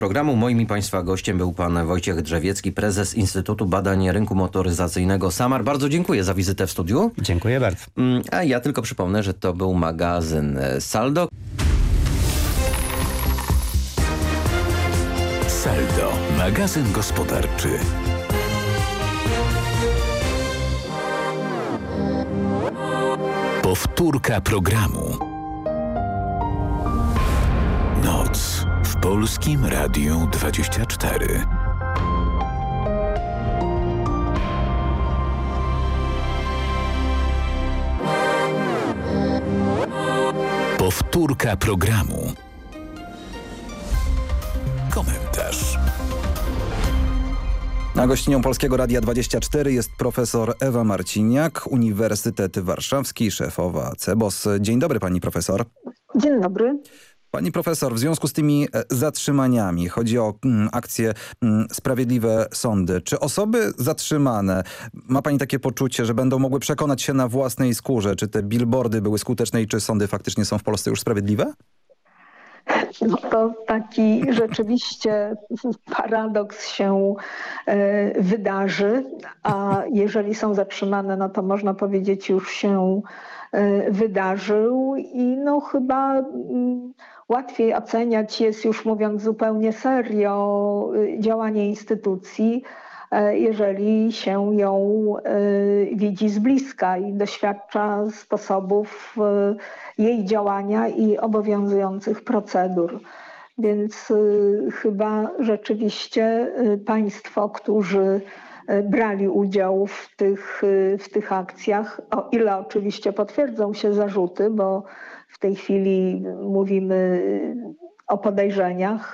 Programu moim i Państwa gościem był pan Wojciech Drzewiecki, prezes Instytutu Badań Rynku Motoryzacyjnego SAMAR. Bardzo dziękuję za wizytę w studiu. Dziękuję bardzo. A ja tylko przypomnę, że to był magazyn Saldo. Saldo, magazyn gospodarczy. Powtórka programu. Noc w Polskim Radiu 24. Powtórka programu. Komentarz. A gościnią Polskiego Radia 24 jest profesor Ewa Marciniak, Uniwersytet Warszawski, szefowa CEBOS. Dzień dobry pani profesor. Dzień dobry. Pani profesor, w związku z tymi zatrzymaniami, chodzi o akcję Sprawiedliwe Sądy. Czy osoby zatrzymane, ma pani takie poczucie, że będą mogły przekonać się na własnej skórze, czy te billboardy były skuteczne i czy sądy faktycznie są w Polsce już sprawiedliwe? No to taki rzeczywiście paradoks się wydarzy, a jeżeli są zatrzymane, no to można powiedzieć już się wydarzył i no chyba łatwiej oceniać jest, już mówiąc zupełnie serio, działanie instytucji, jeżeli się ją widzi z bliska i doświadcza sposobów jej działania i obowiązujących procedur. Więc chyba rzeczywiście państwo, którzy brali udział w tych akcjach, o ile oczywiście potwierdzą się zarzuty, bo w tej chwili mówimy o podejrzeniach,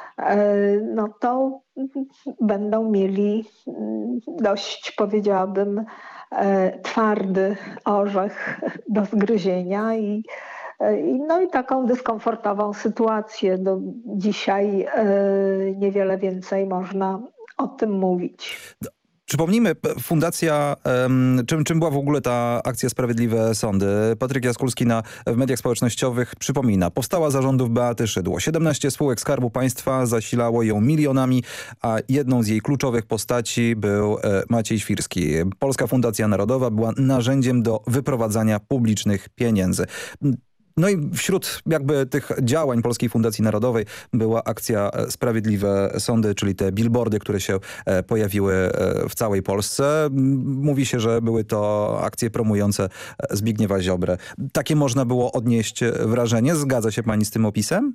no to będą mieli dość, powiedziałabym, twardy orzech do zgryzienia i taką dyskomfortową sytuację. No, dzisiaj niewiele więcej można o tym mówić. Przypomnijmy, fundacja, czym była w ogóle ta akcja Sprawiedliwe Sądy? Patryk Jaskulski w mediach społecznościowych przypomina. Powstała za rządów Beaty Szydło. 17 spółek Skarbu Państwa zasilało ją milionami, a jedną z jej kluczowych postaci był Maciej Świrski. Polska Fundacja Narodowa była narzędziem do wyprowadzania publicznych pieniędzy. No i wśród jakby tych działań Polskiej Fundacji Narodowej była akcja Sprawiedliwe Sądy, czyli te billboardy, które się pojawiły w całej Polsce. Mówi się, że były to akcje promujące Zbigniewa Ziobrę. Takie można było odnieść wrażenie. Zgadza się pani z tym opisem?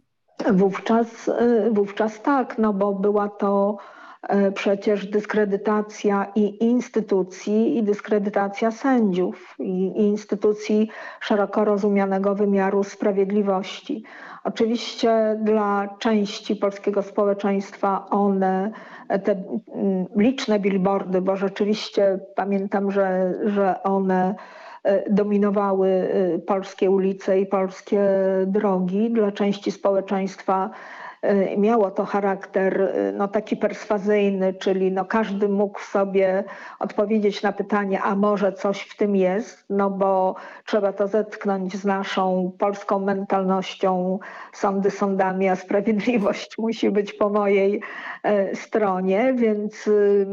Wówczas tak, no bo była to przecież dyskredytacja i instytucji, i dyskredytacja sędziów, i instytucji szeroko rozumianego wymiaru sprawiedliwości. Oczywiście dla części polskiego społeczeństwa te liczne billboardy, bo rzeczywiście pamiętam, że one dominowały polskie ulice i polskie drogi, dla części społeczeństwa miało to charakter taki perswazyjny, czyli każdy mógł sobie odpowiedzieć na pytanie, a może coś w tym jest, no bo trzeba to zetknąć z naszą polską mentalnością, sądy sądami, a sprawiedliwość musi być po mojej stronie, więc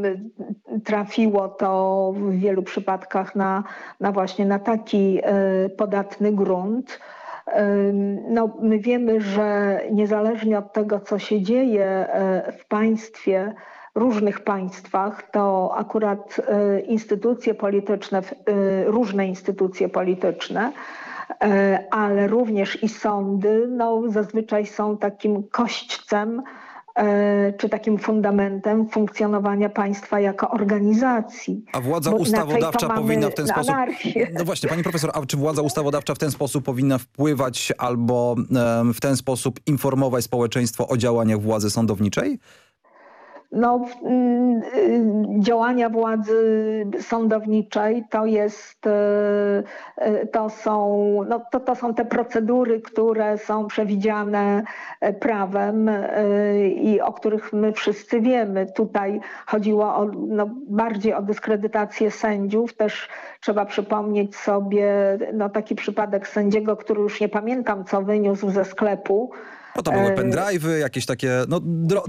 trafiło to w wielu przypadkach właśnie na taki podatny grunt. No, my wiemy, że niezależnie od tego, co się dzieje w państwie, różnych państwach, to akurat instytucje polityczne, różne instytucje polityczne, ale również i sądy, zazwyczaj są takim kośćcem czy takim fundamentem funkcjonowania państwa jako organizacji. A władza ustawodawcza powinna w ten sposób... Anarchię. No właśnie, pani profesor, a czy władza ustawodawcza w ten sposób powinna wpływać albo w ten sposób informować społeczeństwo o działaniach władzy sądowniczej? Działania władzy sądowniczej to są te procedury, które są przewidziane prawem i o których my wszyscy wiemy. Tutaj chodziło bardziej o dyskredytację sędziów. Też trzeba przypomnieć sobie taki przypadek sędziego, który już nie pamiętam co wyniósł ze sklepu, No to były pendrive'y, jakieś takie